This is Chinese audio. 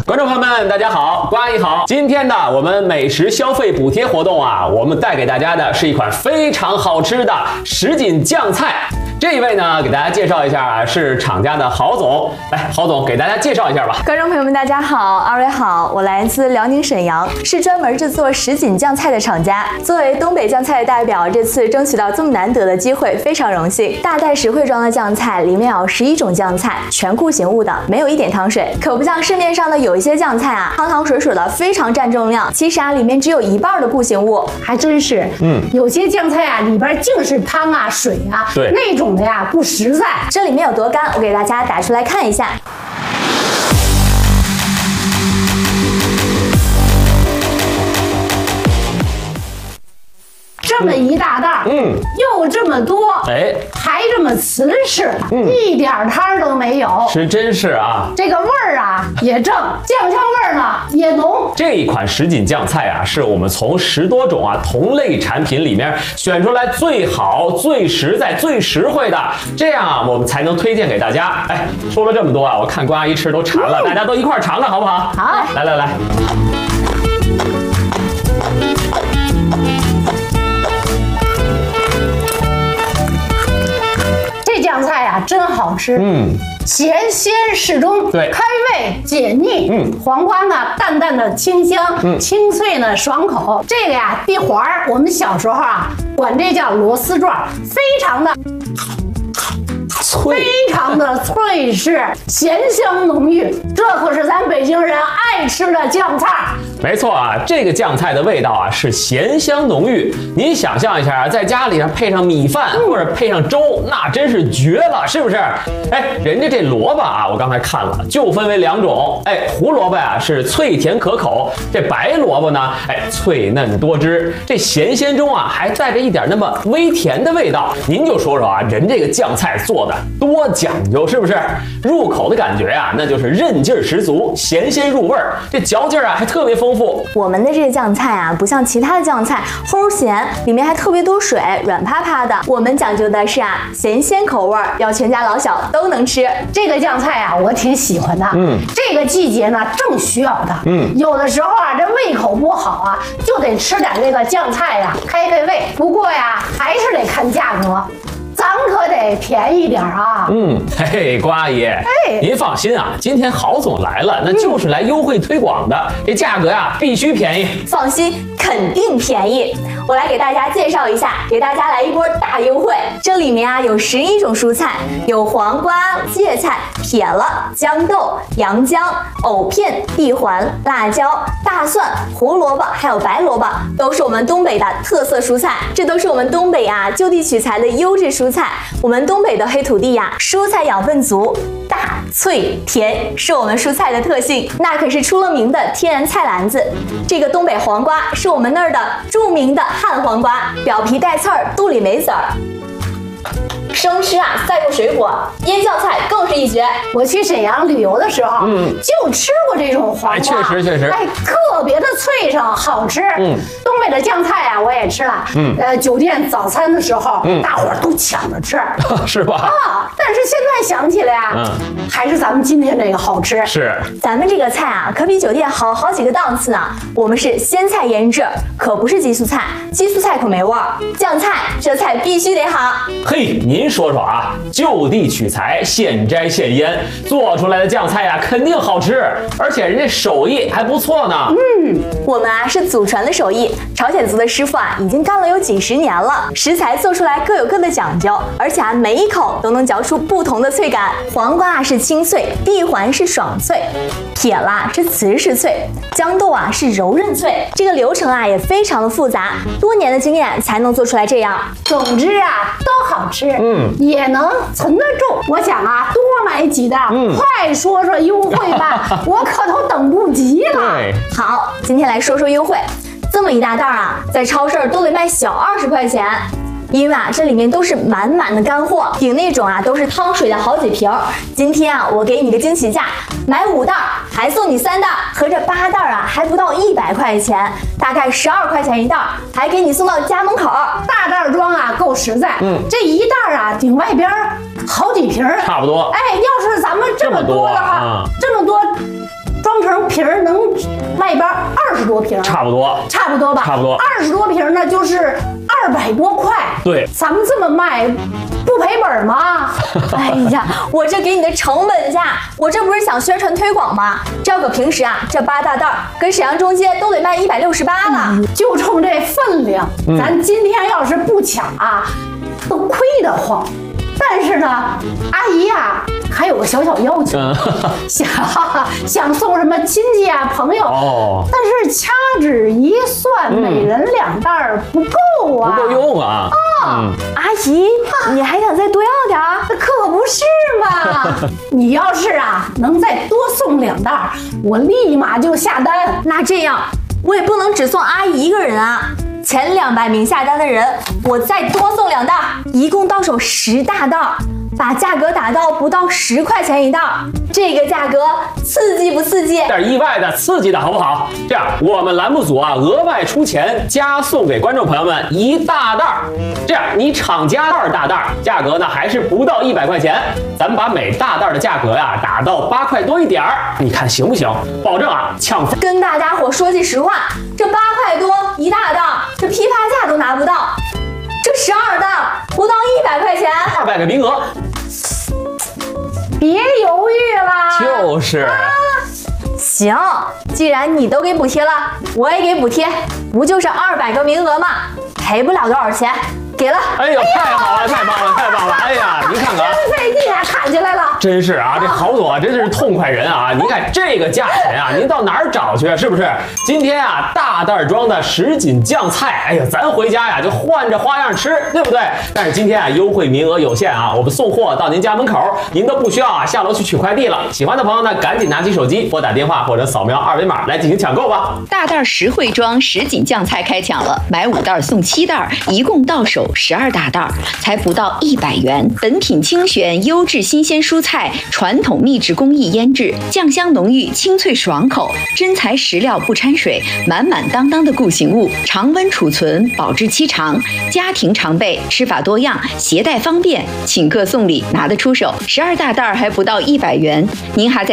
观众朋友们，大家好，瓜阿姨好。今天呢，我们美食消费补贴活动啊，我们带给大家的是一款非常好吃的什锦酱菜。这一位呢，给大家介绍一下啊，是厂家的郝总。来，郝总给大家介绍一下吧。 观众朋友们，大家好，二位好，我来自辽宁沈阳，是专门制作什锦酱菜的厂家。作为东北酱菜的代表，这次争取到这么难得的机会，非常荣幸。大袋实惠装的酱菜里面有11种酱菜，全固形物的，没有一点汤水，可不像市面上的有一些酱菜啊，汤汤水水的，非常占重量。其实啊，里面只有1半的固形物， 还真是。有些酱菜啊，里边净是汤啊、水啊， 对， 那种的呀不实在。 这里面有多干，我给大家打出来看一下。 这么一大袋，又这么多，还这么瓷实，一点汤都没有， 是真是啊。 这个味儿啊也正，酱香味儿呢也浓。 这一款什锦酱菜啊，是我们从10多种啊同类产品里面选出来最好、最实在、最实惠的，这样啊我们才能推荐给大家。哎，说了这么多啊，我看关阿姨吃都馋了，大家都一块尝尝好不好？ 好， 来。 酱菜啊，真好吃，咸鲜适中， 对， 开胃解腻，黄瓜呢淡淡的清香，清脆呢爽口。这个呀，地黄我们小时候啊管这叫螺丝状，非常的脆实，咸香浓郁，这可是咱北京人爱吃的酱菜。 没错啊，这个酱菜的味道啊是咸香浓郁。您想象一下啊，在家里配上米饭或者配上粥，那真是绝了，是不是？哎，人家这萝卜啊，我刚才看了，就分为2种。哎，胡萝卜啊是脆甜可口，这白萝卜呢，脆嫩多汁。这咸鲜中啊还带着一点那么微甜的味道。您就说说啊，人这个酱菜做的多讲究，是不是？入口的感觉啊，那就是韧劲儿十足，咸鲜入味儿，这嚼劲儿啊还特别丰富。 我们的这个酱菜啊，不像其他的酱菜齁咸，里面还特别多水，软趴趴的。我们讲究的是啊，咸鲜口味，要全家老小都能吃。 这个酱菜啊，我挺喜欢的。这个季节呢，正需要的。有的时候啊，这胃口不好啊，就得吃点这个酱菜呀，开开胃。不过呀，还是得看价格。咱可得便宜点啊！ 嘿，瓜阿姨，您放心啊，今天郝总来了，那就是来优惠推广的，这价格呀必须便宜。 放心，肯定便宜。我来给大家介绍一下，给大家来一波大优惠。这里面啊有11种蔬菜，有黄瓜、芥菜、撇了、豇豆、洋姜、藕片、地黄、辣椒、大蒜、胡萝卜，还有白萝卜，都是我们东北的特色蔬菜。这都是我们东北啊就地取材的优质蔬菜。我们东北的黑土地呀，蔬菜养分足，大脆甜是我们蔬菜的特性，那可是出了名的天然菜篮子。这个东北黄瓜是我们那儿的著名的旱黄瓜，表皮带刺儿，肚里没籽儿。生吃啊，再用水果腌酱菜更是一绝。 我去沈阳旅游的时候，就吃过这种黄瓜， 确实， 特别的脆生，好吃。东北的酱菜啊，我也吃了。酒店早餐的时候，大伙儿都抢着吃， 是吧？ 但是现在想起来啊，还是咱们今天这个好吃。 是， 咱们这个菜啊，可比酒店好几个档次呢。我们是鲜菜腌制，可不是激素菜，激素菜可没味儿。酱菜这菜必须得好。 嘿，您说说啊，就地取材，现摘现腌，做出来的酱菜呀，肯定好吃，而且人家手艺还不错呢。 我们啊是祖传的手艺，朝鲜族的师傅啊已经干了有几10年了，食材做出来各有各的讲究，而且啊每一口都能嚼出不同的脆感。黄瓜啊是清脆，地黄是爽脆，撇啦是瓷实脆，豇豆啊是柔韧脆。这个流程啊也非常的复杂，多年的经验才能做出来这样。 总之啊都好吃，也能存得住。我想啊多买几袋，快说说优惠吧，我可都等不及了。 好，今天来说说优惠。这么一大袋啊，在超市都得卖小20块钱。因为啊，这里面都是满满的干货，顶那种啊都是汤水的好几瓶。今天啊，我给你个惊喜价，买5袋还送你3袋，合着8袋啊，还不到100块钱，大概12块钱一袋，还给你送到家门口。 大袋装啊，够实在。这一袋啊，顶外边好几瓶， 差不多。 哎，要是咱们这么多的话，这么多装成瓶多瓶， 差不多吧？ 差不多。 20多瓶呢，就是200多块。 对， 咱们这么卖，不赔本吗？ 哎呀，我这给你的成本价，我这不是想宣传推广吗？照个平时啊，这8大袋跟沈阳中街都得卖168了。 就冲这分量，咱今天要是不抢啊，都亏得慌。但是呢，阿姨呀，还有个小要求，想送什么亲戚啊、朋友，但是掐指一算，每人2袋不够啊， 不够用啊。 阿姨，你还想再多要点儿？ 可不是嘛！你要是啊能再多送2袋，我立马就下单。 那这样，我也不能只送阿姨一个人啊。前200名下单的人，我再多送2袋，一共到手10大袋，把价格打到不到10块钱一袋。这个价格刺激不刺激？ 点意外的、刺激的好不好？这样，我们栏目组啊额外出钱加送给观众朋友们1大袋。这样，你厂家2大袋，价格呢还是不到100块钱。咱们把每大袋的价格呀打到8块多一点儿，你看行不行？保证啊抢。 跟大家伙说句实话，这8块多1大袋，这批发价都拿不到。这12袋不到100块钱 ，200个名额。 别犹豫了， 就是。 行，既然你都给补贴了，我也给补贴，不就是200个名额吗？赔不了多少钱，给了。 哎呦，太好了，太棒了，太棒了！哎呀，您看看， 真费劲啊，砍起来了。 真是啊，这郝总啊，真是痛快人啊！您看这个价钱啊，您到哪儿找去？是不是？今天啊，大袋装的什锦酱菜，哎呀，咱回家呀就换着花样吃，对不对？但是今天啊，优惠名额有限啊，我们送货到您家门口，您都不需要啊下楼去取快递了。喜欢的朋友呢，赶紧拿起手机拨打电话或者扫描2维码来进行抢购吧。 大袋实惠装什锦酱菜开抢了，买5袋送7袋，一共到手12大袋，才不到100元。本品精选优质新鲜蔬菜，传统秘制工艺腌制，酱香浓郁，清脆爽口，真材实料不掺水，满满当当的固形物，常温储存，保质期长，家庭常备，吃法多样，携带方便，请客送礼拿得出手。12大袋还不到100元，您还在